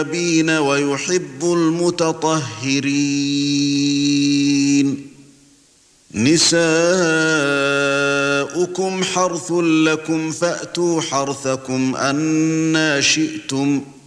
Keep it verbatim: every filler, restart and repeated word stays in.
ويحب المتطهرين. نساؤكم حرث لكم فأتوا حرثكم أنى شئتم